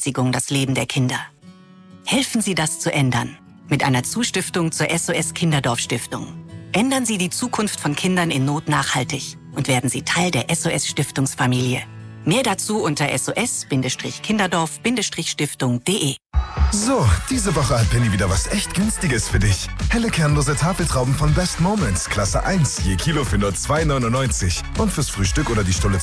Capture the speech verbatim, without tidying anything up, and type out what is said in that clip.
Vernachlässigung das Leben der Kinder. Helfen Sie das zu ändern. Mit einer Zustiftung zur S O S Kinderdorf Stiftung. Ändern Sie die Zukunft von Kindern in Not nachhaltig und werden Sie Teil der S O S Stiftungsfamilie. Mehr dazu unter S O S Kinderdorf Stiftung punkt de. So, diese Woche hat Penny wieder was echt Günstiges für dich. Helle kernlose Tafeltrauben von Best Moments, Klasse eins, je Kilo für nur zwei neunundneunzig. Und fürs Frühstück oder die Stulle